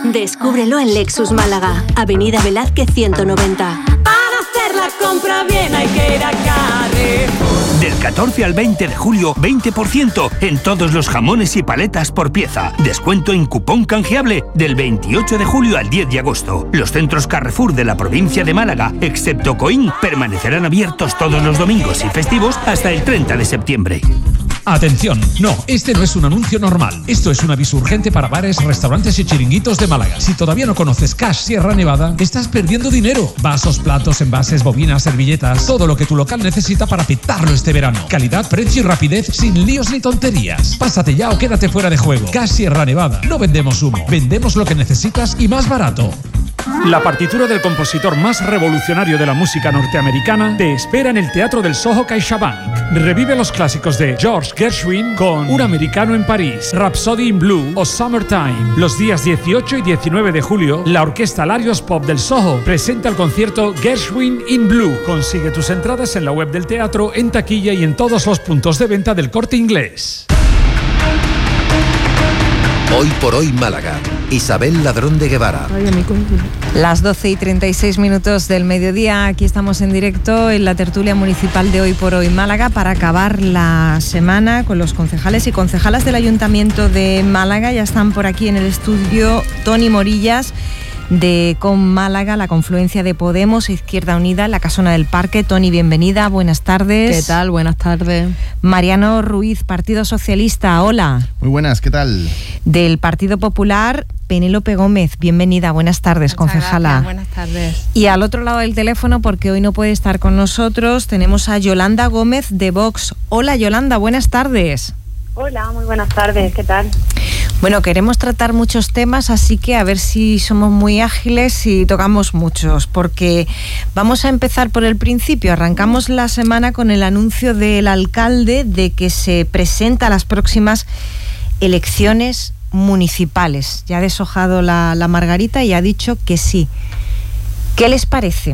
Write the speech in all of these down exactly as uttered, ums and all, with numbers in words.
Descúbrelo en Lexus Málaga, Avenida Velázquez ciento noventa. Para hacer la compra bien hay que ir a Carrefour. Del catorce al veinte de julio, veinte por ciento en todos los jamones y paletas por pieza. Descuento en cupón canjeable del veintiocho de julio al diez de agosto. Los centros Carrefour de la provincia de Málaga, excepto Coín, permanecerán abiertos todos los domingos y festivos hasta el treinta de septiembre. Atención, no, este no es un anuncio normal. Esto es un aviso urgente para bares, restaurantes y chiringuitos de Málaga. Si todavía no conoces Cash Sierra Nevada, estás perdiendo dinero. Vasos, platos, envases, bobinas, servilletas, todo lo que tu local necesita para petarlo este verano. Calidad, precio y rapidez sin líos ni tonterías. Pásate ya o quédate fuera de juego. Cash Sierra Nevada. No vendemos humo, vendemos lo que necesitas y más barato. La partitura del compositor más revolucionario de la música norteamericana te espera en el Teatro del Soho CaixaBank. Revive los clásicos de George Gershwin con Un americano en París, Rhapsody in Blue o Summertime. Los días dieciocho y diecinueve de julio, la Orquesta Larios Pop del Soho presenta el concierto Gershwin in Blue. Consigue tus entradas en la web del teatro, en taquilla y en todos los puntos de venta del Corte Inglés. Hoy por hoy Málaga. Isabel Ladrón de Guevara. Las doce y treinta y seis minutos del mediodía, aquí estamos en directo en la tertulia municipal de Hoy por Hoy Málaga para acabar la semana con los concejales y concejalas del Ayuntamiento de Málaga. Ya están por aquí en el estudio Toni Morillas, de Com Málaga, la confluencia de Podemos e Izquierda Unida en la Casona del Parque. Toni, bienvenida, buenas tardes. ¿Qué tal? Buenas tardes. Mariano Ruiz, Partido Socialista, hola. Muy buenas, ¿qué tal? Del Partido Popular, Penélope Gómez, bienvenida, buenas tardes, Muchas concejala. Gracias, buenas tardes. Y al otro lado del teléfono, porque hoy no puede estar con nosotros, tenemos a Yolanda Gómez de Vox. Hola Yolanda, buenas tardes. Hola, muy buenas tardes, ¿qué tal? Bueno, queremos tratar muchos temas, así que a ver si somos muy ágiles y tocamos muchos, porque vamos a empezar por el principio. Arrancamos la semana con el anuncio del alcalde de que se presenta a las próximas elecciones municipales. Ya ha deshojado la, la margarita y ha dicho que sí. ¿Qué les parece?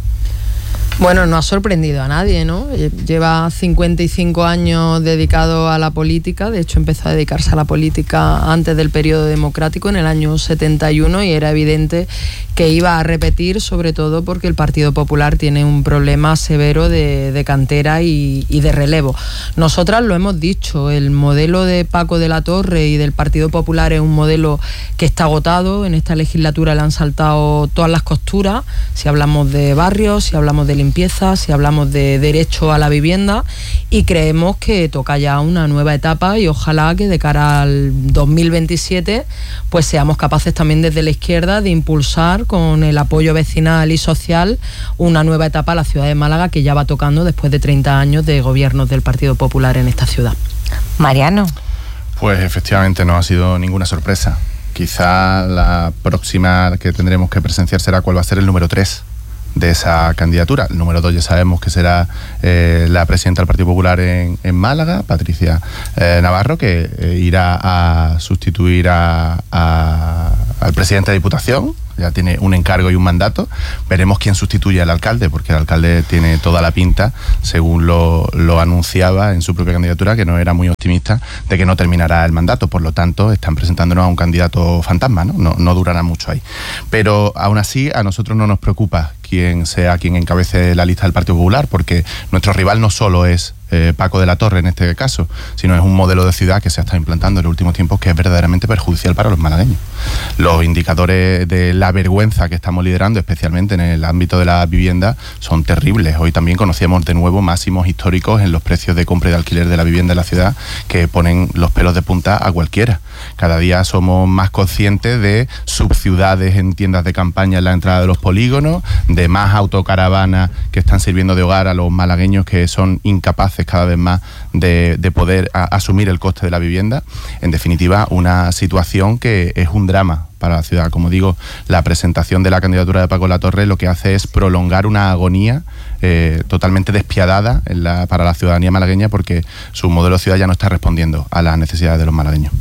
Bueno, no ha sorprendido a nadie, ¿no? Lleva cincuenta y cinco años dedicado a la política. De hecho, empezó a dedicarse a la política antes del periodo democrático, en el año setenta y uno, y era evidente que iba a repetir, sobre todo porque el Partido Popular tiene un problema severo de, de cantera y, y de relevo. Nosotras lo hemos dicho, el modelo de Paco de la Torre y del Partido Popular es un modelo que está agotado. En esta legislatura le han saltado todas las costuras, si hablamos de barrios, si hablamos de limpieza, si hablamos de derecho a la vivienda, y creemos que toca ya una nueva etapa y ojalá que de cara al dos mil veintisiete pues seamos capaces también desde la izquierda de impulsar con el apoyo vecinal y social una nueva etapa a la ciudad de Málaga, que ya va tocando después de treinta años de gobiernos del Partido Popular en esta ciudad. Mariano. Pues efectivamente no ha sido ninguna sorpresa. Quizá la próxima que tendremos que presenciar será cuál va a ser el número tres de esa candidatura. El número dos ya sabemos que será eh, la presidenta del Partido Popular en, en Málaga, Patricia eh, Navarro, que eh, irá a sustituir a, a, al presidente de Diputación. Ya tiene un encargo y un mandato. Veremos quién sustituye al alcalde, porque el alcalde tiene toda la pinta, según lo, lo anunciaba en su propia candidatura, que no era muy optimista de que no terminará el mandato. Por lo tanto, están presentándonos a un candidato fantasma, ¿no? No, no durará mucho ahí. Pero aún así, a nosotros no nos preocupa quién sea quien encabece la lista del Partido Popular, porque nuestro rival no solo es Eh, Paco de la Torre en este caso, sino es un modelo de ciudad que se ha estado implantando en los últimos tiempos que es verdaderamente perjudicial para los malagueños. Los indicadores de la vergüenza que estamos liderando, especialmente en el ámbito de la vivienda, son terribles. Hoy también conocíamos de nuevo máximos históricos en los precios de compra y de alquiler de la vivienda en la ciudad, que ponen los pelos de punta a cualquiera. Cada día somos más conscientes de subciudades en tiendas de campaña en la entrada de los polígonos, de más autocaravanas que están sirviendo de hogar a los malagueños que son incapaces cada vez más de, de poder a, asumir el coste de la vivienda. En definitiva, una situación que es un drama para la ciudad. Como digo, la presentación de la candidatura de Paco de la Torre lo que hace es prolongar una agonía eh, totalmente despiadada en la, para la ciudadanía malagueña, porque su modelo de ciudad ya no está respondiendo a las necesidades de los malagueños.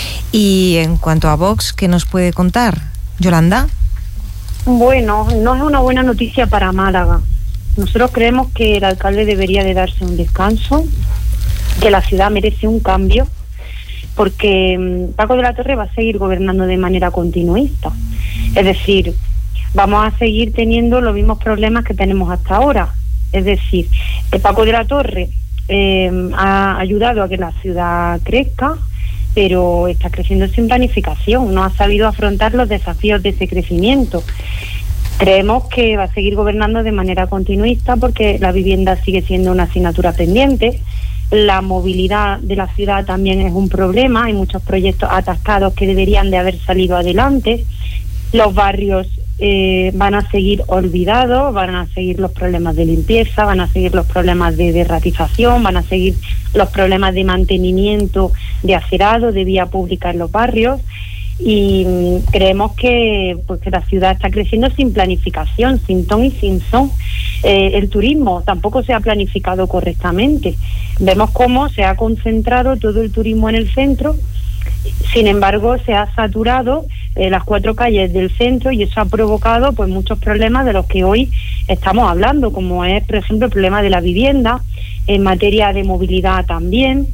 Y en cuanto a Vox, ¿qué nos puede contar? Yolanda. Bueno, no es una buena noticia para Málaga. Nosotros creemos que el alcalde debería de darse un descanso, que la ciudad merece un cambio, porque Paco de la Torre va a seguir gobernando de manera continuista. Es decir, vamos a seguir teniendo los mismos problemas que tenemos hasta ahora. Es decir, el Paco de la Torre eh, ha ayudado a que la ciudad crezca, pero está creciendo sin planificación, no ha sabido afrontar los desafíos de ese crecimiento. Creemos que va a seguir gobernando de manera continuista porque la vivienda sigue siendo una asignatura pendiente, la movilidad de la ciudad también es un problema, hay muchos proyectos atascados que deberían de haber salido adelante, los barrios eh, van a seguir olvidados, van a seguir los problemas de limpieza, van a seguir los problemas de derratización, van a seguir los problemas de mantenimiento de acerado, de vía pública en los barrios, y mm, creemos que, pues, que la ciudad está creciendo sin planificación, sin ton y sin son. Eh, el turismo tampoco se ha planificado correctamente. Vemos cómo se ha concentrado todo el turismo en el centro, sin embargo se ha saturado eh, las cuatro calles del centro y eso ha provocado pues muchos problemas de los que hoy estamos hablando, como es por ejemplo el problema de la vivienda, en materia de movilidad también,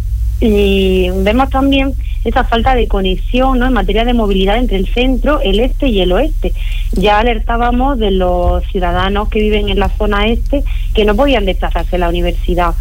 y vemos también esa falta de conexión, ¿no?, en materia de movilidad entre el centro, el este y el oeste. Ya alertábamos de los ciudadanos que viven en la zona este que no podían desplazarse a la Universidad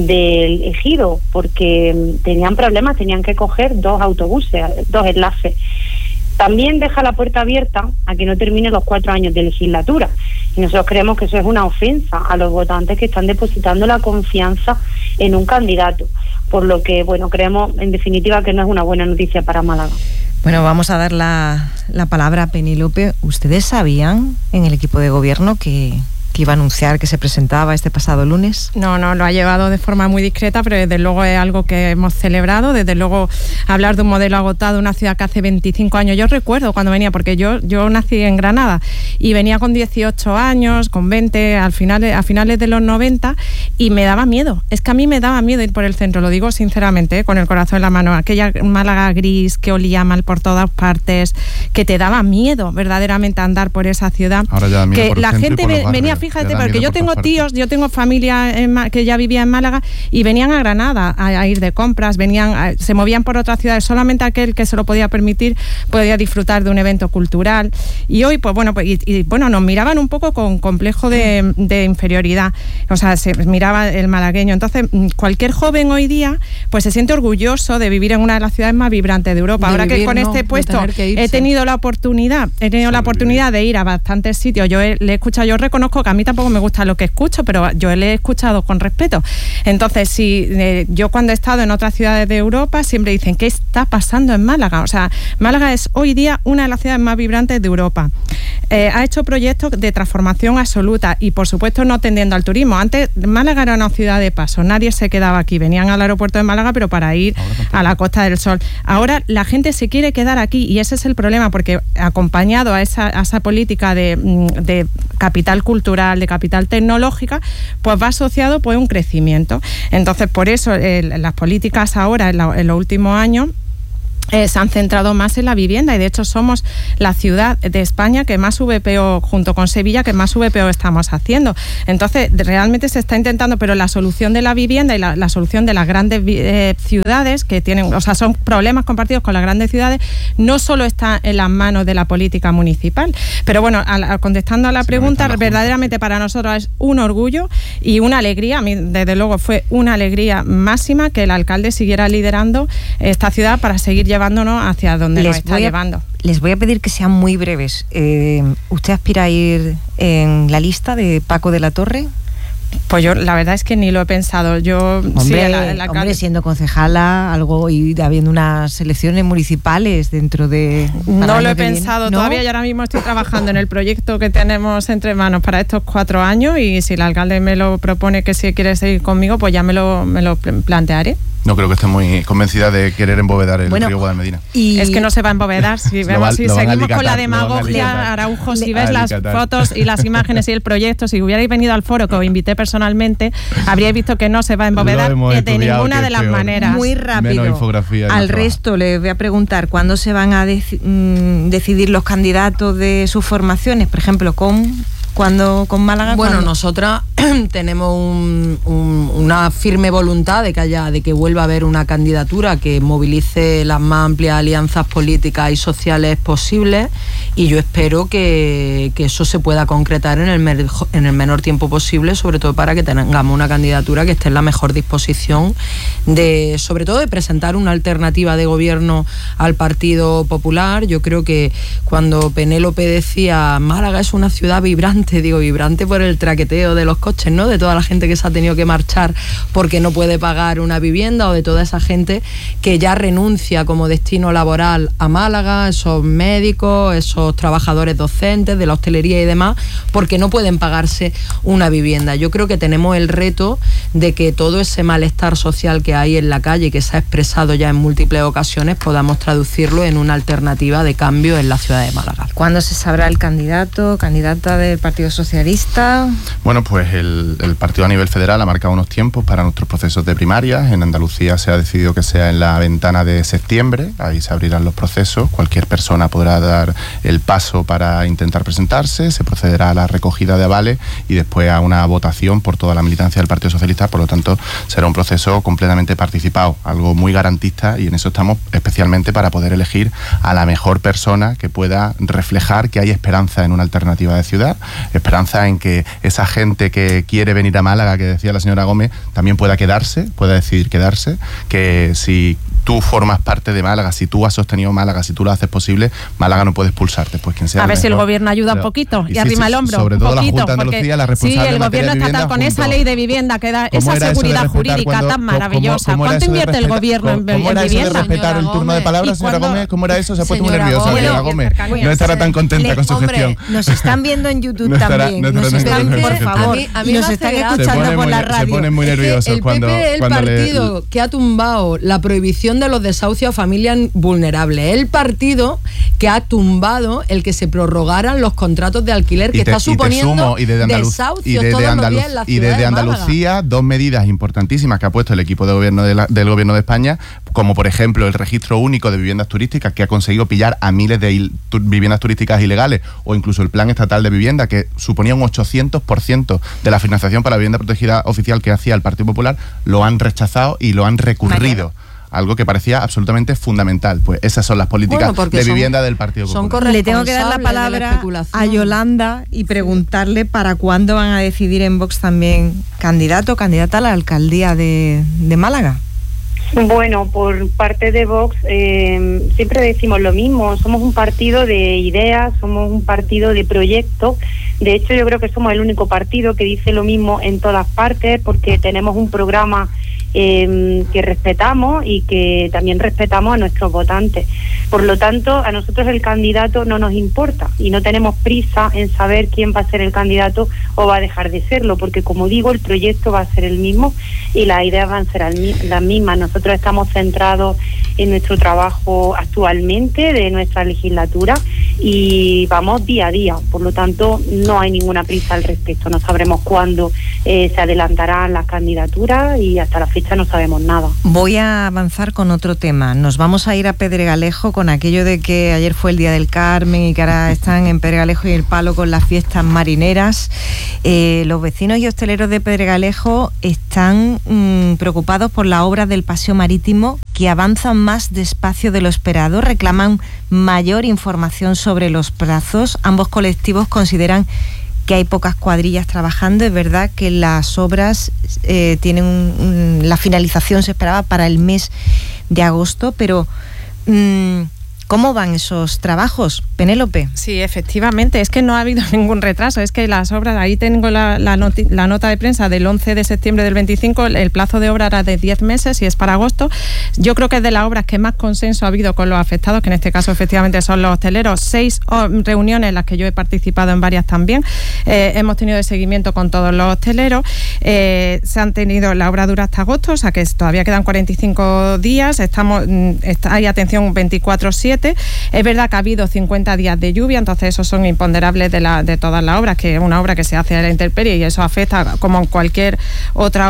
del Ejido porque tenían problemas, tenían que coger dos autobuses, dos enlaces. También deja la puerta abierta a que no termine los cuatro años de legislatura. Y nosotros creemos que eso es una ofensa a los votantes que están depositando la confianza en un candidato. Por lo que, bueno, creemos en definitiva que no es una buena noticia para Málaga. Bueno, vamos a dar la, la palabra a Penélope. ¿Ustedes sabían en el equipo de gobierno que, que iba a anunciar que se presentaba este pasado lunes? No, no, lo ha llevado de forma muy discreta, pero desde luego es algo que hemos celebrado. Desde luego hablar de un modelo agotado, una ciudad que hace veinticinco años, yo recuerdo cuando venía, porque yo, yo nací en Granada y venía con dieciocho años, con veinte, al final, a finales de los noventa, y me daba miedo. Es que a mí me daba miedo ir por el centro, lo digo sinceramente, ¿eh?, con el corazón en la mano. Aquella Málaga gris que olía mal por todas partes, que te daba miedo verdaderamente andar por esa ciudad. Ahora ya da miedo que por el la centro y gente por los ve, barrios. venía, fíjate, Ya da porque miedo yo por tengo todas tíos, yo tengo familia en Ma- que ya vivía en Málaga y venían a Granada a, a ir de compras, venían, a, se movían por otras ciudades. Solamente aquel que se lo podía permitir podía disfrutar de un evento cultural. Y hoy, pues bueno, pues, y, y, bueno, nos miraban un poco con complejo de, de inferioridad. O sea, se miraba el malagueño. Entonces, cualquier joven hoy día, pues se siente orgulloso de vivir en una de las ciudades más vibrantes de Europa. De Ahora vivir, que con no, este de puesto tener que he irse. tenido la oportunidad, he tenido la oportunidad de ir a bastantes sitios. Yo he, le he escuchado, yo reconozco que a mí tampoco me gusta lo que escucho, pero yo le he escuchado con respeto. Entonces, si eh, yo cuando he estado en otras ciudades de Europa, siempre dicen, ¿qué está pasando en Málaga? O sea, Málaga es hoy día una de las ciudades más vibrantes de Europa. Eh, ha hecho proyectos de transformación absoluta y, por supuesto, no tendiendo al turismo. Antes, Málaga era una ciudad de paso, nadie se quedaba aquí. Venían al aeropuerto de Málaga, pero para ir a la Costa del Sol. Ahora la gente se quiere quedar aquí y ese es el problema, porque acompañado a esa, a esa política de, de capital cultural, de capital tecnológica, pues va asociado pues un crecimiento. Entonces, por eso eh, las políticas ahora, en, la, en los últimos años, Eh, se han centrado más en la vivienda y de hecho somos la ciudad de España que más V P O, junto con Sevilla, que más V P O estamos haciendo. Entonces realmente se está intentando, pero la solución de la vivienda y la, la solución de las grandes eh, ciudades que tienen, o sea, son problemas compartidos con las grandes ciudades, no solo está en las manos de la política municipal. Pero bueno, a, a, contestando a la sí, pregunta, verdaderamente para nosotros es un orgullo y una alegría. A mí desde luego fue una alegría máxima que el alcalde siguiera liderando esta ciudad para seguir llevando llevándonos hacia donde les nos está a, llevando. Les voy a pedir que sean muy breves. Eh, ¿Usted aspira a ir en la lista de Paco de la Torre? Pues yo la verdad es que ni lo he pensado. Yo hombre, sí, la, la hombre siendo concejala, algo y habiendo unas elecciones municipales dentro de... No lo he pensado ¿no? todavía. Yo ahora mismo estoy trabajando en el proyecto que tenemos entre manos para estos cuatro años y si el alcalde me lo propone que si quiere seguir conmigo, pues ya me lo, me lo plantearé. No creo que esté muy convencida de querer embovedar el bueno, río Guadalmedina. Y es que no se va a embovedar. Si vemos, va, si seguimos alicatar, con la demagogia, Araujo, si ves las fotos y las imágenes y el proyecto, si hubierais venido al foro que os invité personalmente, habríais visto que no se va a embovedar de ninguna de las peor. maneras. Muy rápido. Al resto les voy a preguntar cuándo se van a dec- mm, decidir los candidatos de sus formaciones, por ejemplo, con... Cuando con Málaga. Bueno, ¿cuándo? nosotras tenemos un, un, una firme voluntad de que haya, de que vuelva a haber una candidatura que movilice las más amplias alianzas políticas y sociales posibles y yo espero que, que eso se pueda concretar en el, mejo, en el menor tiempo posible, sobre todo para que tengamos una candidatura que esté en la mejor disposición de, sobre todo, de presentar una alternativa de gobierno al Partido Popular. Yo creo que cuando Penélope decía Málaga es una ciudad vibrante, digo vibrante por el traqueteo de los coches, ¿no? De toda la gente que se ha tenido que marchar porque no puede pagar una vivienda, o de toda esa gente que ya renuncia como destino laboral a Málaga, esos médicos, esos trabajadores docentes de la hostelería y demás, porque no pueden pagarse una vivienda. Yo creo que tenemos el reto de que todo ese malestar social que hay en la calle, que se ha expresado ya en múltiples ocasiones, podamos traducirlo en una alternativa de cambio en la ciudad de Málaga. ¿Cuándo se sabrá el candidato, candidata del Partido Socialista? Bueno, pues el, el partido a nivel federal ha marcado unos tiempos para nuestros procesos de primarias. En Andalucía se ha decidido que sea en la ventana de septiembre, ahí se abrirán los procesos, cualquier persona podrá dar el paso para intentar presentarse, se procederá a la recogida de avales y después a una votación por toda la militancia del Partido Socialista. Por lo tanto, será un proceso completamente participado, algo muy garantista, y en eso estamos especialmente para poder elegir a la mejor persona que pueda reflejar que hay esperanza en una alternativa de ciudad, esperanza en que esa gente que quiere venir a Málaga, que decía la señora Gómez, también pueda quedarse, pueda decidir quedarse, que si tú formas parte de Málaga, si tú has sostenido Málaga, si tú lo haces posible, Málaga no puede expulsarte. Pues quien sea a ver mejor, si el gobierno ayuda un poquito y, y arrima sí, el hombro. Sobre todo un poquito, la Junta de Andalucía, la responsable. Sí, el gobierno estatal con esa ley de vivienda que da esa seguridad jurídica cuando, tan maravillosa. ¿Cómo, cómo ¿Cuánto invierte respetar, el gobierno en, ¿cómo en era vivienda? Eso de respetar el turno de palabra, señora Gómez? ¿Cómo era eso? Se ha puesto muy nerviosa, señora Gómez. No estará tan contenta con su gestión. Nos están viendo en YouTube también. Nos están, por favor, y nos están escuchando por la radio. Se ponen muy nerviosos cuando el P P es el partido que ha tumbado la prohibición de los desahucios a familias vulnerables. El partido que ha tumbado el que se prorrogaran los contratos de alquiler, que te, está suponiendo y de desahucios y desde todos Andaluz, los días en la ciudad y desde de Andalucía, dos medidas importantísimas que ha puesto el equipo de gobierno de la, del gobierno de España, como por ejemplo el registro único de viviendas turísticas, que ha conseguido pillar a miles de il, tu, viviendas turísticas ilegales, o incluso el plan estatal de vivienda, que suponía un ochocientos por ciento de la financiación para la vivienda protegida oficial que hacía el Partido Popular, lo han rechazado y lo han recurrido. María. Algo que parecía absolutamente fundamental. Pues esas son las políticas bueno, de son, vivienda del Partido Popular. Le tengo que dar la palabra la a Yolanda y preguntarle para cuándo van a decidir en Vox también candidato o candidata a la alcaldía de, de Málaga. Bueno, por parte de Vox eh, siempre decimos lo mismo, somos un partido de ideas, somos un partido de proyectos. De hecho, yo creo que somos el único partido que dice lo mismo en todas partes, porque tenemos un programa Eh, que respetamos y que también respetamos a nuestros votantes. Por lo tanto, a nosotros el candidato no nos importa y no tenemos prisa en saber quién va a ser el candidato o va a dejar de serlo, porque como digo, el proyecto va a ser el mismo y las ideas van a ser las mismas. Nosotros estamos centrados en nuestro trabajo actualmente de nuestra legislatura y vamos día a día, por lo tanto no hay ninguna prisa al respecto. No sabremos cuándo eh, se adelantarán las candidaturas y hasta la fecha no sabemos nada. Voy a avanzar con otro tema. Nos vamos a ir a Pedregalejo con aquello de que ayer fue el Día del Carmen y que ahora están en Pedregalejo y El Palo con las fiestas marineras. Eh, los vecinos y hosteleros de Pedregalejo están mmm, preocupados por la obra del paseo marítimo, que avanzan más despacio de lo esperado, reclaman mayor información sobre los plazos. Ambos colectivos consideran que hay pocas cuadrillas trabajando. Es verdad que las obras eh, tienen un, un, la finalización se esperaba para el mes de agosto, pero mmm, ¿cómo van esos trabajos, Penélope? Sí, efectivamente, es que no ha habido ningún retraso, es que las obras, ahí tengo la, la, noti, la nota de prensa del once de septiembre del veinticinco, el, el plazo de obra era de diez meses y es para agosto. Yo creo que es de las obras que más consenso ha habido con los afectados, que en este caso efectivamente son los hosteleros. Seis oh, reuniones en las que yo he participado en varias también, eh, hemos tenido de seguimiento con todos los hosteleros, eh, se han tenido, la obra dura hasta agosto, o sea que todavía quedan cuarenta y cinco días, estamos, está, hay atención veinticuatro siete. Es verdad que ha habido cincuenta días de lluvia, entonces esos son imponderables de, la, de todas las obras, que es una obra que se hace a la intemperie y eso afecta como en cualquier otra obra.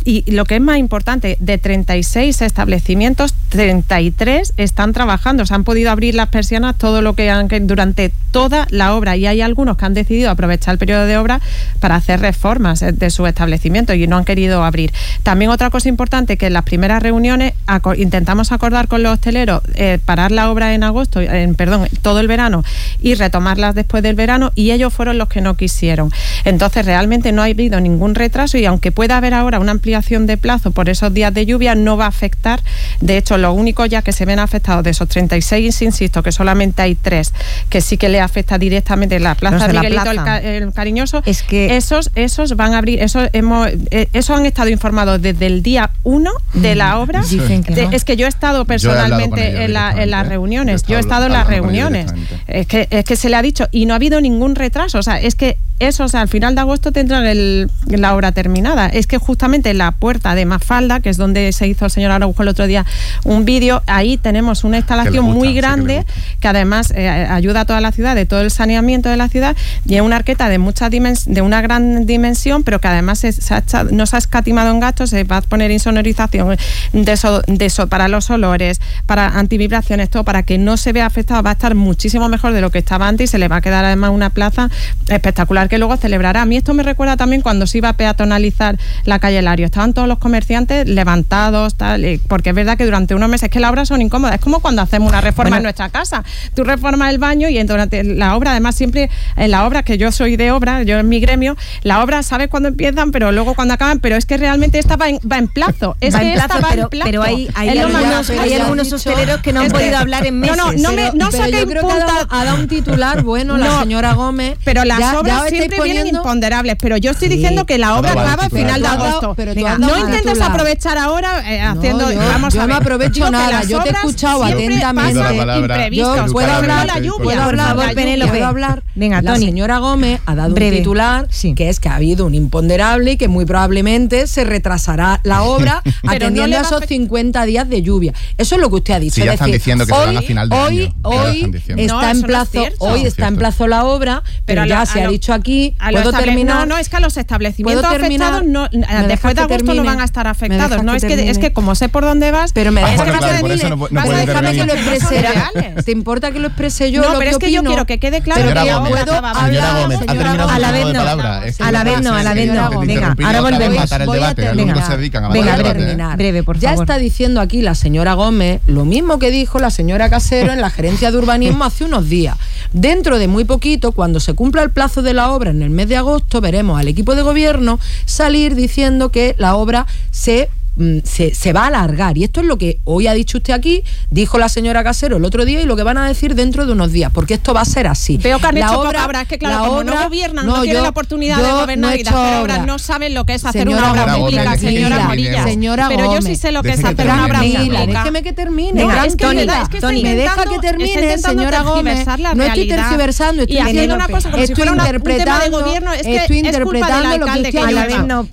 y lo que es más importante, de treinta y seis establecimientos, treinta y tres están trabajando, se han podido abrir las persianas todo lo que han durante toda la obra, y hay algunos que han decidido aprovechar el periodo de obra para hacer reformas de su establecimiento y no han querido abrir. También otra cosa importante, que en las primeras reuniones aco- intentamos acordar con los hosteleros eh, parar la obra en agosto, en, perdón, todo el verano y retomarlas después del verano, y ellos fueron los que no quisieron. Entonces realmente no ha habido ningún retraso, y aunque pueda haber ahora una ampliación de plazo por esos días de lluvia, no va a afectar. De hecho, lo único ya que se ven afectados de esos treinta y seis, insisto, que solamente hay tres que sí que le afecta directamente la Plaza de Miguelito el, Ca- el Cariñoso, es que esos, esos van a abrir, esos hemos, eh, esos han estado informados desde el día uno de la obra. Dicen que de, no. Es que yo he estado personalmente ellos, en, la, en las reuniones, yo he estado, yo he estado en las reuniones. Es que, es que se le ha dicho, y no ha habido ningún retraso. O sea, es que eso, o sea, al final de agosto tendrán el, la obra terminada. Es que justamente la puerta de Mafalda, que es donde se hizo el señor Araujo el otro día un vídeo, ahí tenemos una instalación gusta, muy grande que, que además eh, ayuda a toda la ciudad, de todo el saneamiento de la ciudad, y es una arqueta de mucha dimens- de una gran dimensión, pero que además se, se ha echado, no se ha escatimado en gastos, se va a poner insonorización de eso, de eso para los olores, para antivibraciones, todo para que no se vea afectado. Va a estar muchísimo mejor de lo que estaba antes, y se le va a quedar además una plaza espectacular que luego celebrará. A mí esto me recuerda también cuando se iba a peatonalizar la calle Lario. Estaban todos los comerciantes levantados, tal, porque es verdad que durante unos meses que las obras son incómodas. Es como cuando hacemos una reforma bueno. en nuestra casa. Tú reformas el baño y durante la obra, además siempre en la obra, que yo soy de obra, yo en mi gremio, la obra sabes cuándo empiezan, pero luego cuando acaban, pero es que realmente esta va en, va en plazo. Es va que en plazo, esta va pero, en plazo. Pero hay, hay algunos, ya, hay algunos dicho, hosteleros que no han podido que, hablar en meses. No, no, no, me, no pero yo creo punta, que ha dado, ha dado un titular bueno no, la señora Gómez. Pero las ya, obras ya siempre poniendo... vienen imponderables, pero yo estoy sí, diciendo que la obra acaba a final de agosto. Pero Venga, no intentes titular. aprovechar ahora eh, haciendo... No, yo, vamos yo a ver. no aprovecho Digo nada, yo te he escuchado atentamente. Imprevistos. Yo puedo hablar, la lluvia, puedo hablar, por favor, puedo hablar. Venga, la Toni. señora Gómez ha dado Breve. un titular sí. que es que ha habido un imponderable y que muy probablemente se retrasará la obra atendiendo no a esos cincuenta días de lluvia. Eso es lo que usted ha dicho. Sí, ya es están decir, diciendo que hoy, se van a final de hoy, año. Hoy está no, en plazo, es hoy está en plazo la obra, pero, pero ya se ha dicho aquí, puedo terminar. No, no, es que a los establecimientos afectados no, después de agosto no van a estar afectados. No, es que es que como sé por dónde vas, pero me dejas que déjame que lo exprese. ¿Te importa que lo exprese yo? No, pero es que yo quiero que quede claro que yo puedo hablar. A la vez no, a la vez no, a la vez no. Venga, ahora volvemos. Voy a terminar. Venga, terminar. Breve, por favor. Ya está diciendo aquí la señora Gómez lo mismo que dijo la señora Casero en la gerencia de urbanismo hace unos días. Dentro de muy poquito, cuando se cumpla el plazo de la obra en el mes de agosto, veremos al equipo de gobierno salir diciendo que la obra se Se, se va a alargar, y esto es lo que hoy ha dicho usted aquí, dicho la señora Casero el otro día, y lo que van a decir dentro de unos días, porque esto va a ser así. Veo que han la hecho obra, poca obra, es que claro, como obra, no gobiernan, no, no tienen yo, la oportunidad yo de gobernar no y de hacer obras, no saben lo que es hacer señora una obra Gómez, pública, señora Morilla. Señora Pero Gómez, yo sí sé lo que es hacer tranquila, una obra pública. Déjeme que termine. No, es que, Toni, es que Toni, me deja que termine, señora Gómez. No estoy tergiversando, estoy haciendo una cosa como si fuera un tema de gobierno. Es que es culpa del alcalde que llueva.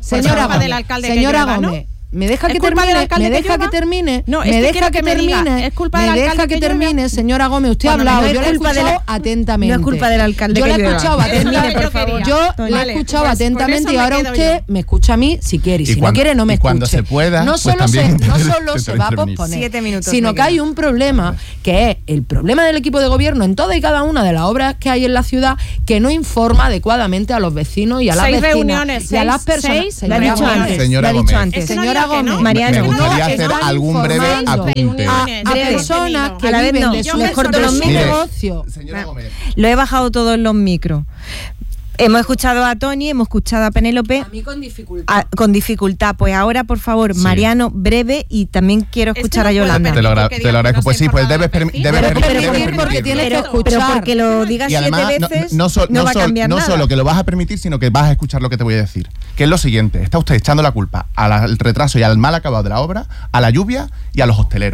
Señora Gómez, me deja que termine, me deja que termine, no, me deja que termine, es culpa me del deja que termine, señora Gómez, usted ha hablado, yo le he escuchado atentamente. No es culpa del alcalde. Yo le he escuchado atentamente, yo le he escuchado atentamente y ahora usted me escucha a mí si quiere, y si no quiere no me escuche. Cuando se pueda, no solo se, no solo se va a posponer, sino que hay un problema que es el problema del equipo de gobierno en toda y cada una de las obras que hay en la ciudad, que no informa adecuadamente a los vecinos y a las vecinas y a las personas. Lo ha dicho antes. Señora Gómez. Señora Gómez, Mariano, me gustaría hacer algún breve apunte. A, a personas que a la vez viven no, de su, mejor de los su micros. negocio. Señora Gómez. Lo he bajado todos los micros. Hemos escuchado a Toni, hemos escuchado a Penélope. A mí con dificultad. A, con dificultad. Pues ahora, por favor, sí. Mariano, breve, y también quiero escuchar este no a Yolanda. Te lo, agra- te lo agradezco. Pues sí, pues debes, per- debes, pero, per- pero, debes pero, porque tienes que escuchar. Pero porque lo digas y además, siete veces, no, no, so, no no, va so, a cambiar no nada. solo que lo vas a permitir, sino que vas a escuchar lo que te voy a decir. Que es lo siguiente: está usted echando la culpa al retraso y al mal acabado de la obra, a la lluvia y a los hosteleros.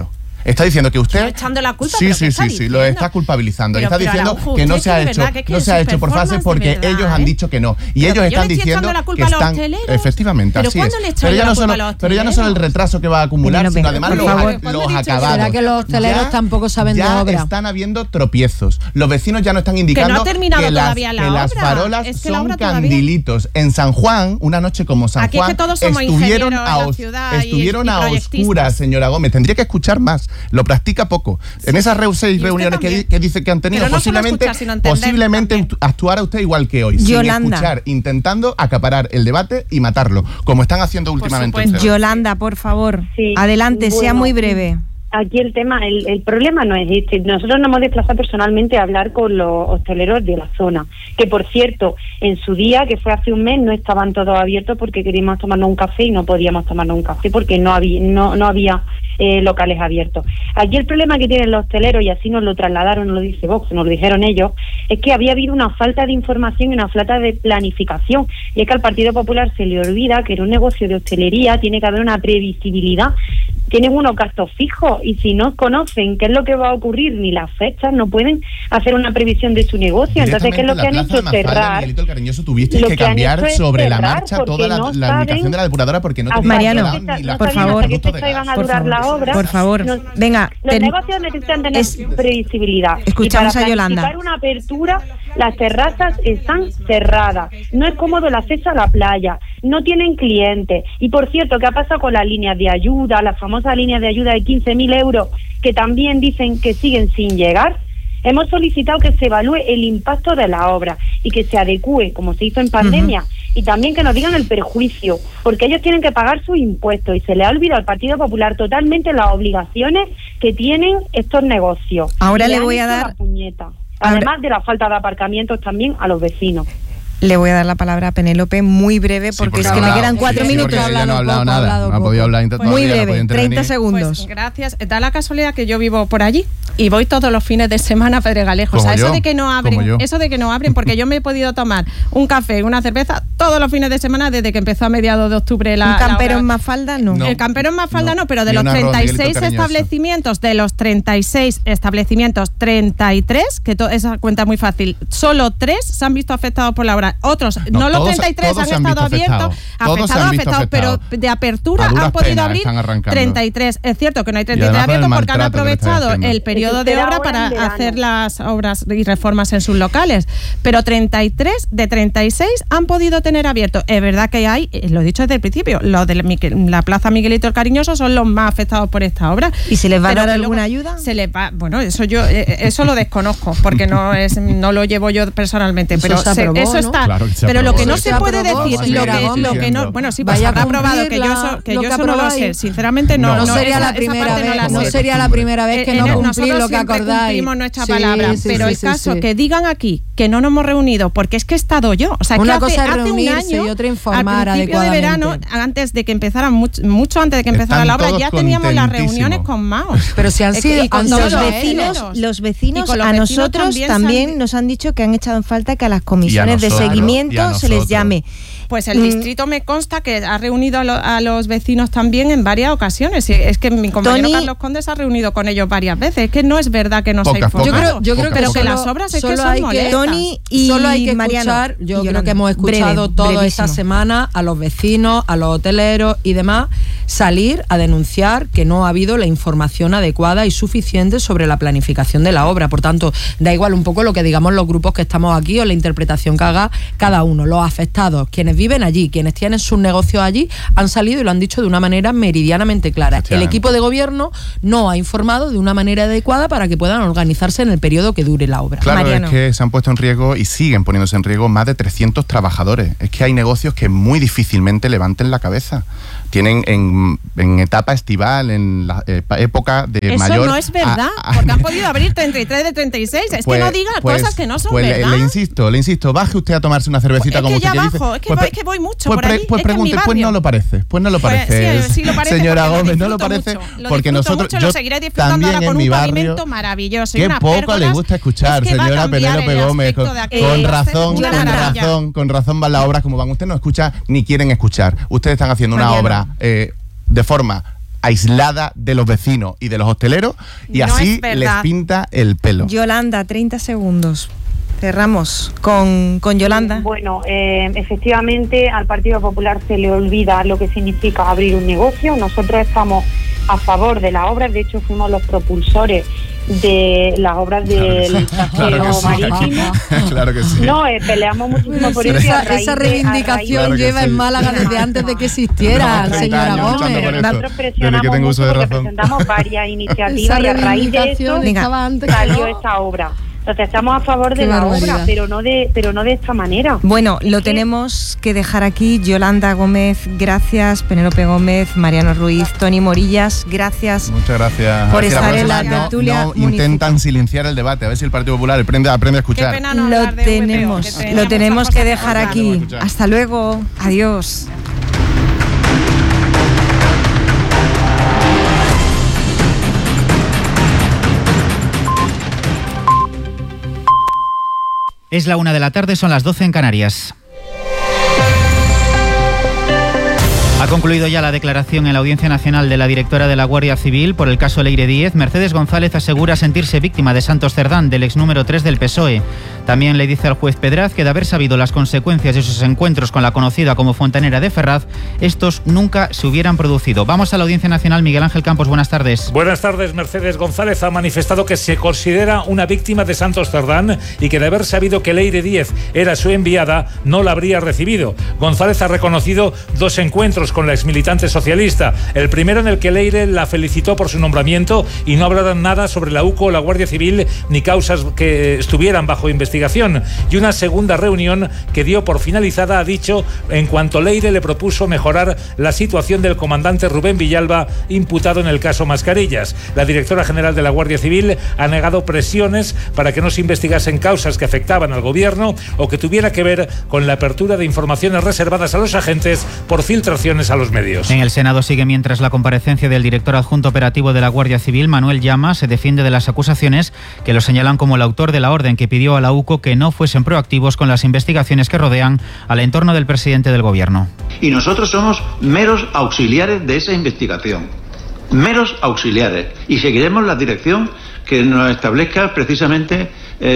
Está diciendo que usted... Estoy echando la culpa, sí, pero sí, ¿qué está sí, sí, lo diciendo? está culpabilizando. Pero, está pero, diciendo Araujo, que no usted se ha de hecho, verdad que es que no se su ha hecho por fases performance porque de verdad, ellos han ¿eh? dicho que no. Y Pero ellos yo están le estoy diciendo echando la culpa que a los están... hosteleros. Efectivamente, ¿Pero así cuándo es. le he echado Pero yo ya, la no culpa solo, a los pero ya no solo el retraso que va a acumular, Penélope, sino además por los, favor. los ¿Cuándo he dicho eso? acabados. ¿Será que los hosteleros Ya- tampoco saben de ya obra? están habiendo tropiezos. Los vecinos ya no están indicando Que no ha terminado que las, todavía la que las obra. farolas Es que la son obra todavía- candilitos. En San Juan, una noche como San Aquí es Juan, que todos somos estuvieron ingenieros a, en la os- ciudad y- estuvieron y a proyectistas. oscuras, señora Gómez. Tendría que escuchar más. Lo practica poco. En esas reu- seis usted reuniones que, di- también. que dice que han tenido, Pero no solo posiblemente, escuchar, sino entender posiblemente también. act- actuara usted igual que hoy. Yolanda. Sin escuchar, intentando acaparar el debate y matarlo, como están haciendo últimamente supuesto. ustedes. Yolanda, por favor, Sí, adelante, sea bueno, muy breve. Aquí el tema, el, el problema no es este. Nosotros nos hemos desplazado personalmente a hablar con los hosteleros de la zona, que por cierto, en su día, que fue hace un mes, no estaban todos abiertos porque queríamos tomarnos un café y no podíamos tomarnos un café porque no había, no, no había eh, locales abiertos. Aquí el problema que tienen los hosteleros, y así nos lo trasladaron, no lo dice Vox, nos lo dijeron ellos, es que había habido una falta de información y una falta de planificación. Y es que al Partido Popular se le olvida que en un negocio de hostelería tiene que haber una previsibilidad. Tienen unos gastos fijos y si no conocen qué es lo que va a ocurrir ni las fechas, no pueden hacer una previsión de su negocio. Entonces, ¿qué es lo que han hecho? Cerrar. Miguelito el Cariñoso, tuvisteis Lo que que han cambiar hecho es sobre la cerrar marcha porque toda la, no la saben ubicación de la depuradora porque no hasta tenían Mariano, ni qué fecha- la no por sabían favor. hasta qué producto de fecha iban a gas. Por durar favor, la obra. por favor. No- Venga, los ten- negocios necesitan tener es- previsibilidad. Escuchamos y para a Yolanda. planificar una apertura, las terrazas están cerradas. No es cómodo el acceso a la playa. No tienen clientes. Y por cierto, ¿qué ha pasado con las líneas de ayuda, las famosas líneas de ayuda de quince mil euros, que también dicen que siguen sin llegar? Hemos solicitado que se evalúe el impacto de la obra y que se adecúe, como se hizo en pandemia, uh-huh. y también que nos digan el perjuicio, porque ellos tienen que pagar sus impuestos y se le ha olvidado al Partido Popular totalmente las obligaciones que tienen estos negocios. Ahora Y le han voy a hecho dar- la puñeta. Ahora- Además de la falta de aparcamientos también a los vecinos. Le voy a dar la palabra a Penélope muy breve Sí, porque es ha que me hablado. quedan cuatro Sí, sí, minutos. porque ella no ha Ha hablado hablado nada, poco, ha no ha hablado podido poco. hablar Muy todavía, no breve, podía intervenir. treinta segundos. Pues gracias. Da la casualidad que yo vivo por allí y voy todos los fines de semana a Pedregalejo. O sea, Como eso yo, de que no como abren, yo. eso de que no abren, porque yo me he podido tomar un café y una cerveza todos los fines de semana desde que empezó a mediados de octubre la Un la campero obra. en Mafalda, no. No. El campero en Mafalda No. no, pero de Ni los un arroz, treinta y seis Miguelito cariñoso. establecimientos, de los treinta y seis establecimientos, treinta y tres, que to- esa cuenta es muy fácil, solo tres se han visto afectados por la obra. Otros, no, No, los todos- treinta y tres todos han se han estado visto abiertos, afectados. Todos se afectados, han visto afectados, pero afectados. de apertura A duras han podido penas abrir están arrancando. treinta y tres. Es cierto que no hay treinta y tres además por el abiertos porque han maltrato que le están aprovechado haciendo. el periodo Eso de será obra ahora para en verano. hacer las obras y reformas en sus locales. Pero treinta y tres de treinta y seis han podido tener abierto. Es verdad que hay, eh, lo he dicho desde el principio, los de la Miquel- la Plaza Miguelito el Cariñoso son los más afectados por esta obra. ¿Y se les va a Pero dar que alguna luego ayuda? Se les va, bueno, eso yo eh, eso lo desconozco porque no es no lo llevo yo personalmente, Eso pero se se- aprobó, eso ¿no? está. Claro que se pero lo aprobó. que no Se se puede aprobó, decir, señora lo que, lo Gómez. que no, bueno, sí, pues Vaya habrá a aprobado cumplir que yo la- eso, que lo yo que eso no lo aprobaáis. sé, sinceramente no, No, no, sería esa- la esa primera parte no vez, la no sé. sería la primera vez que Eh, no eh, cumplís nosotros lo que siempre acordáis. cumplimos nuestra Sí, palabra, sí, pero sí, el sí, caso sí. que digan aquí que no nos hemos reunido porque es que he estado yo, o sea, Una que hace, cosa es hace un reunirse año, y otra informar al principio de verano, adecuadamente. antes de que empezara mucho, mucho antes de que empezara Están la obra, todos ya teníamos las contentísimos. reuniones con Maos. Pero si han Eh, sido y con han todos Los sido los vecinos, hosteleros. los Y vecinos con los a vecinos nosotros también también, se han- nos han dicho que han echado en falta que a las comisiones de nosotros, y seguimiento a se les nosotros. llame. Pues el Mm. distrito me consta que ha reunido a, lo- a los vecinos también en varias ocasiones. Y es que mi compañero Tony- Carlos Conde se ha reunido con ellos varias veces. Es que no es verdad que no se ha Pocas, informado. pocas. Yo creo, yo creo que pero que solo- las obras es que solo son hay que- molestas. Tony y Solo hay que Mariano escuchar, y yo creo Yolanda. que hemos escuchado Breve, toda brevísimo. esta semana a los vecinos, a los hoteleros y demás salir a denunciar que no ha habido la información adecuada y suficiente sobre la planificación de la obra. Por tanto, da igual un poco lo que digamos los grupos que estamos aquí o la interpretación que haga cada uno. Los afectados, quienes viven allí, quienes tienen sus negocios allí, han salido y lo han dicho de una manera meridianamente clara. El Efectivamente. equipo de gobierno no ha informado de una manera adecuada para que puedan organizarse en el periodo que dure la obra. Claro, Mariano. es que se han puesto en riesgo y siguen poniéndose en riesgo más de trescientos trabajadores. Es que hay negocios que muy difícilmente levanten la cabeza. Tienen en, en etapa estival, en la eh, época de Eso mayor... no es verdad, a- a- porque han podido abrir treinta y tres de treinta y seis. Es Pues- que no diga pues- cosas que no son pues le- verdad. Le, insisto, le insisto, baje usted a tomarse una cervecita Es como que usted ya que dice. bajo, es que Pues voy- pre- que voy mucho pues por allí, pre- pues es que en mi pregunte, pues barrio. no lo parece, pues no lo Pues parece. sí, sí lo parece, Señora porque lo Gómez, no lo disfruto parece, mucho, lo porque disfruto nosotros, mucho, yo lo seguiré disfrutando también ahora en con mi un barrio, pavimento maravilloso y qué unas poco le pérgolas. gusta escuchar, Es que va a señora cambiar Penélope el Gómez, aspecto con, de aquí, con va a ser razón, una con maravilla. razón, con razón van las obras como van. Usted no escucha ni quieren escuchar. Ustedes están haciendo una Mariano. obra eh, de forma aislada de los vecinos y de los hosteleros, y No así es verdad. les pinta el pelo. Yolanda, treinta segundos. Cerramos con, con Yolanda. Bueno, eh, efectivamente al Partido Popular se le olvida lo que significa abrir un negocio. Nosotros estamos a favor de las obras, de hecho fuimos los propulsores de las obras del Claro que paseo sí. marítimo. Claro que sí. No, eh, peleamos muchísimo por eso. y Esa, a raíz esa de- a reivindicación raíz de- lleva en Málaga desde antes de que existiera, No, señora treinta años luchando por Gómez. eso. Nosotros Desde presionamos que tengo uso mucho de porque razón. presentamos varias iniciativas Esa y a raíz de reivindicación eso estaba antes que salió no. esta obra. Entonces estamos a favor de Qué la barbaridad. obra, pero no de, pero no de esta manera. Bueno, lo tenemos que dejar aquí. Yolanda Gómez, gracias. Penélope Gómez, Mariano Ruiz, Toni Morillas, gracias. Muchas gracias. Por A ver si estar en la próxima no- tertulia no municipal. intentan silenciar el debate, a ver si el Partido Popular aprende, aprende a escuchar. Lo tenemos, lo tenemos que dejar aquí. Hasta luego. Adiós. Es la una de la tarde, son las doce en Canarias. Ha concluido ya la declaración en la Audiencia Nacional de la directora de la Guardia Civil por el caso Leire Díez. Mercedes González asegura sentirse víctima de Santos Cerdán, del ex número tres del P S O E. También le dice al juez Pedraz que de haber sabido las consecuencias de sus encuentros con la conocida como fontanera de Ferraz, estos nunca se hubieran producido. Vamos a la Audiencia Nacional. Miguel Ángel Campos, buenas tardes. Buenas tardes. Mercedes González ha manifestado que se considera una víctima de Santos Cerdán y que de haber sabido que Leire Díez era su enviada, no la habría recibido. González ha reconocido dos encuentros con la exmilitante socialista. El primero en el que Leire la felicitó por su nombramiento y no hablaron nada sobre la U C O o la Guardia Civil ni causas que estuvieran bajo investigación. Y una segunda reunión que dio por finalizada, ha dicho, en cuanto Leire le propuso mejorar la situación del comandante Rubén Villalba, imputado en el caso Mascarillas. La directora general de la Guardia Civil ha negado presiones para que no se investigasen causas que afectaban al gobierno o que tuviera que ver con la apertura de informaciones reservadas a los agentes por filtraciones a los medios. En el Senado sigue mientras la comparecencia del director adjunto operativo de la Guardia Civil, Manuel Llama, se defiende de las acusaciones que lo señalan como el autor de la orden que pidió a la U C O que no fuesen proactivos con las investigaciones que rodean al entorno del presidente del gobierno. Y nosotros somos meros auxiliares de esa investigación, meros auxiliares, y seguiremos la dirección que nos establezca precisamente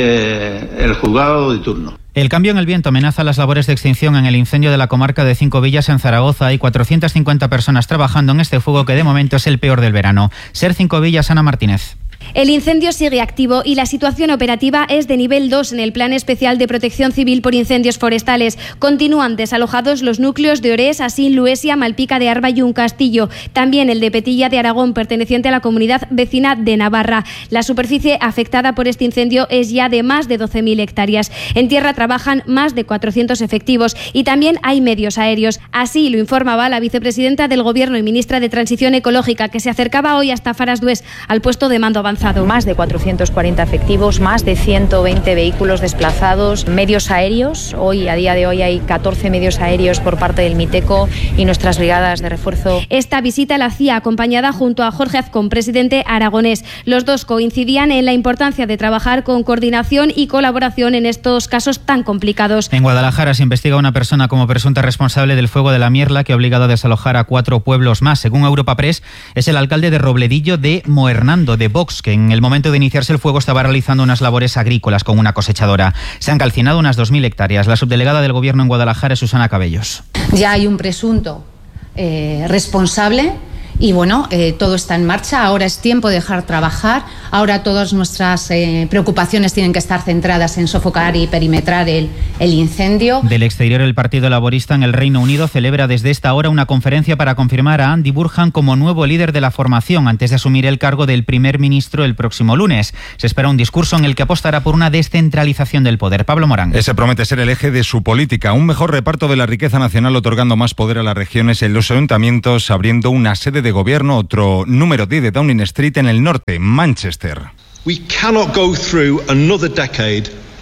eh, el juzgado de turno. El cambio en el viento amenaza las labores de extinción en el incendio de la comarca de Cinco Villas en Zaragoza. Hay cuatrocientas cincuenta personas trabajando en este fuego que de momento es el peor del verano. Ser Cinco Villas, Ana Martínez. El incendio sigue activo y la situación operativa es de nivel dos en el Plan Especial de Protección Civil por Incendios Forestales. Continúan desalojados los núcleos de Orés, Asín, Luesia, Malpica de Arba y Un Castillo. También el de Petilla de Aragón, perteneciente a la comunidad vecina de Navarra. La superficie afectada por este incendio es ya de más de doce mil hectáreas. En tierra trabajan más de cuatrocientos efectivos y también hay medios aéreos. Así lo informaba la vicepresidenta del Gobierno y ministra de Transición Ecológica, que se acercaba hoy hasta Farasdués, al puesto de mando avanzado. Más de cuatrocientos cuarenta efectivos, más de ciento veinte vehículos desplazados, medios aéreos. Hoy, a día de hoy, hay catorce medios aéreos por parte del MITECO y nuestras brigadas de refuerzo. Esta visita la hacía acompañada junto a Jorge Azcón, presidente aragonés. Los dos coincidían en la importancia de trabajar con coordinación y colaboración en estos casos tan complicados. En Guadalajara se investiga a una persona como presunta responsable del fuego de la Mierla que ha obligado a desalojar a cuatro pueblos más. Según Europa Press, es el alcalde de Robledillo de Moernando, de Vox, que en el momento de iniciarse el fuego estaba realizando unas labores agrícolas con una cosechadora. Se han calcinado unas dos mil hectáreas. La subdelegada del Gobierno en Guadalajara es Susana Cabellos. Ya hay un presunto eh, responsable. Y bueno, eh, todo está en marcha, ahora es tiempo de dejar trabajar, ahora todas nuestras eh, preocupaciones tienen que estar centradas en sofocar y perimetrar el, el incendio. Del exterior, el Partido Laborista en el Reino Unido celebra desde esta hora una conferencia para confirmar a Andy Burnham como nuevo líder de la formación antes de asumir el cargo del primer ministro el próximo lunes. Se espera un discurso en el que apostará por una descentralización del poder. Pablo Morán. Ese promete ser el eje de su política, un mejor reparto de la riqueza nacional otorgando más poder a las regiones en los ayuntamientos, abriendo una sede de de gobierno, otro número diez de Downing Street en el norte, Manchester. We cannot go through another decade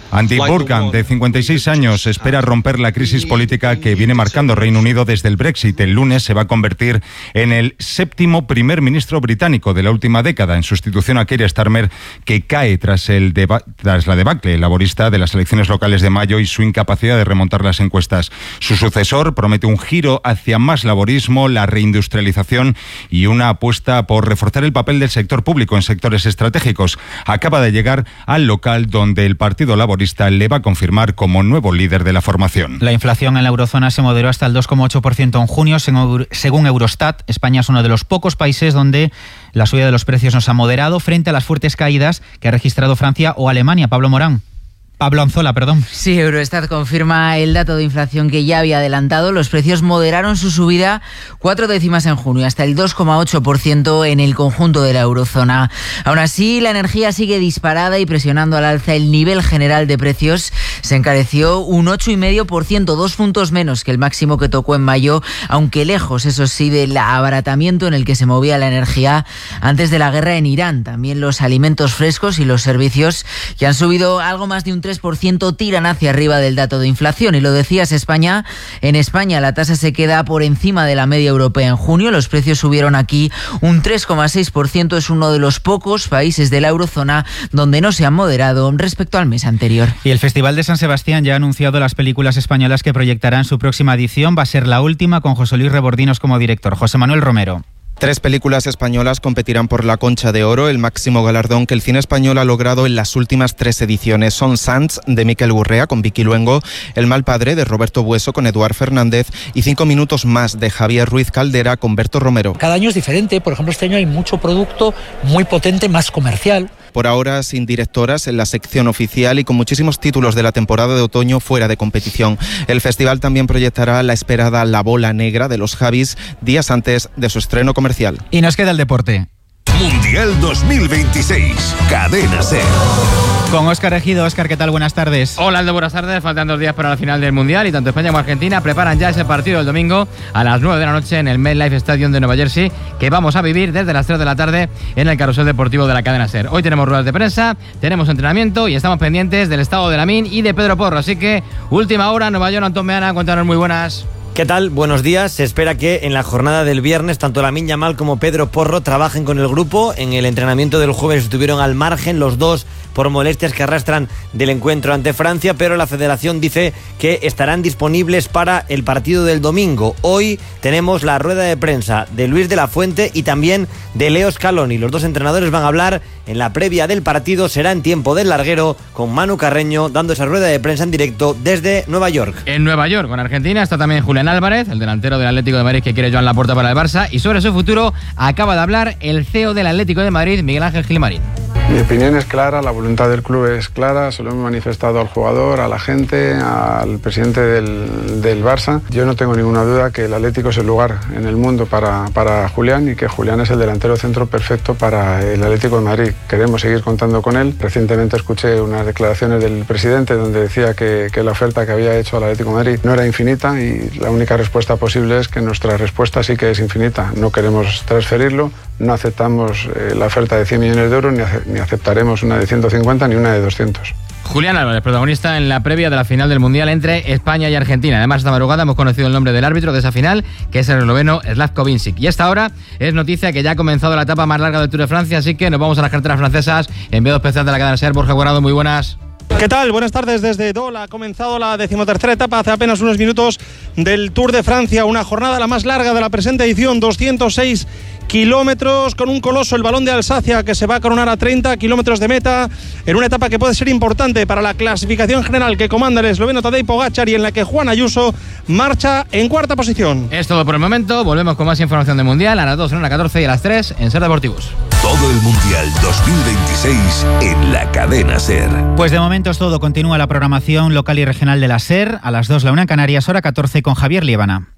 Andy Burgan, de cincuenta y seis años, espera romper la crisis política que viene marcando Reino Unido desde el Brexit. El lunes se va a convertir en el séptimo primer ministro británico de la última década, en sustitución a Keir Starmer, que cae tras, el deba- tras la debacle laborista de las elecciones locales de mayo y su incapacidad de remontar las encuestas. Su sucesor promete un giro hacia más laborismo, la reindustrialización y una apuesta por reforzar el papel del sector público en sectores estratégicos. Acaba de llegar al local donde el Partido Laborista le va a confirmar como nuevo líder de la formación. La inflación en la eurozona se moderó hasta el dos coma ocho por ciento en junio, según Eurostat. España es uno de los pocos países donde la subida de los precios nos ha moderado frente a las fuertes caídas que ha registrado Francia o Alemania. Pablo Morán. Pablo Anzola, perdón. Sí, Eurostat confirma el dato de inflación que ya había adelantado. Los precios moderaron su subida cuatro décimas en junio, hasta el dos coma ocho por ciento en el conjunto de la eurozona. Aún así, la energía sigue disparada y presionando al alza el nivel general de precios. Se encareció un ocho coma cinco por ciento, dos puntos menos que el máximo que tocó en mayo, aunque lejos, eso sí, del abaratamiento en el que se movía la energía antes de la guerra en Irán. También los alimentos frescos y los servicios, que han subido algo más de un tres por ciento, tiran hacia arriba del dato de inflación. Y lo decías, España. En España la tasa se queda por encima de la media europea en junio. Los precios subieron aquí un tres coma seis por ciento. Es uno de los pocos países de la eurozona donde no se han moderado respecto al mes anterior. Y el Festival de San Sebastián ya ha anunciado las películas españolas que proyectará en su próxima edición. Va a ser la última, con José Luis Rebordinos como director. José Manuel Romero. Tres películas españolas competirán por la Concha de Oro, el máximo galardón que el cine español ha logrado en las últimas tres ediciones. Son Sants, de Miquel Gurrea, con Vicky Luengo, El mal padre, de Roberto Bueso, con Eduard Fernández, y Cinco minutos más, de Javier Ruiz Caldera, con Berto Romero. Cada año es diferente. Por ejemplo, este año hay mucho producto muy potente, más comercial. Por ahora sin directoras en la sección oficial y con muchísimos títulos de la temporada de otoño fuera de competición. El festival también proyectará la esperada La bola negra de los Javis días antes de su estreno comercial. Y nos queda el deporte. Mundial dos mil veintiséis, Cadena SER. Con Óscar Ejido. Óscar, ¿qué tal? Buenas tardes. Hola, Aldo, buenas tardes. Faltan dos días para la final del Mundial y tanto España como Argentina preparan ya ese partido el domingo a las nueve de la noche en el MetLife Stadium de Nueva Jersey, que vamos a vivir desde las tres de la tarde en el carrusel deportivo de la cadena SER. Hoy tenemos ruedas de prensa, tenemos entrenamiento y estamos pendientes del estado de Lamine y de Pedro Porro. Así que, última hora, Nueva York, Antón Meana, cuéntanos, muy buenas. ¿Qué tal? Buenos días. Se espera que en la jornada del viernes tanto Lamine Yamal como Pedro Porro trabajen con el grupo. En el entrenamiento del jueves estuvieron al margen los dos por molestias que arrastran del encuentro ante Francia, pero la federación dice que estarán disponibles para el partido del domingo. Hoy tenemos la rueda de prensa de Luis de la Fuente y también de Leo Scaloni. Los dos entrenadores van a hablar en la previa del partido. Será en tiempo del larguero, con Manu Carreño dando esa rueda de prensa en directo desde Nueva York. En Nueva York, con Argentina, está también Julián Álvarez, el delantero del Atlético de Madrid que quiere Joan Laporta para el Barça, y sobre su futuro acaba de hablar el C E O del Atlético de Madrid, Miguel Ángel Gilmarín. Mi opinión es clara, la voluntad del club es clara, se lo hemos manifestado al jugador, a la gente, al presidente del, del Barça. Yo no tengo ninguna duda que el Atlético es el lugar en el mundo para, para Julián y que Julián es el delantero centro perfecto para el Atlético de Madrid. Queremos seguir contando con él. Recientemente escuché unas declaraciones del presidente donde decía que, que la oferta que había hecho al Atlético de Madrid no era infinita y la única respuesta posible es que nuestra respuesta sí que es infinita. No queremos transferirlo, no aceptamos eh, la oferta de cien millones de euros ni, ace- ni aceptaremos una de ciento cincuenta ni una de doscientos. Julián Álvarez, protagonista en la previa de la final del Mundial entre España y Argentina. Además, esta madrugada hemos conocido el nombre del árbitro de esa final, que es el esloveno Slavko Vincic. Y esta hora es noticia que ya ha comenzado la etapa más larga del Tour de Francia, así que nos vamos a las carreteras francesas. Enviado especial de la cadena SER, Borja Guarado, muy buenas. ¿Qué tal? Buenas tardes desde Dole. Ha comenzado la decimotercera etapa hace apenas unos minutos del Tour de Francia, una jornada la más larga de la presente edición, doscientos seis kilómetros, con un coloso, el Balón de Alsacia, que se va a coronar a treinta kilómetros de meta, en una etapa que puede ser importante para la clasificación general que comanda el esloveno Tadej Pogačar y en la que Juan Ayuso marcha en cuarta posición. Es todo por el momento, volvemos con más información del Mundial a las dos, en una catorce y a las tres en SER Deportivos. Todo el Mundial dos mil veintiséis en la cadena SER. Pues de momento es todo. Continúa la programación local y regional de la SER a las dos, la una en Canarias, hora catorce, con Javier Liébana.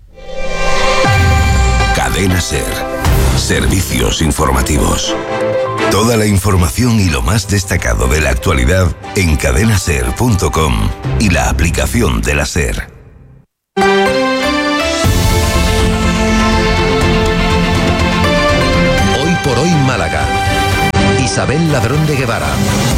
Cadena SER. Servicios informativos. Toda la información y lo más destacado de la actualidad en cadena ser punto com y la aplicación de la SER. Hoy por hoy Málaga. Isabel Ladrón de Guevara.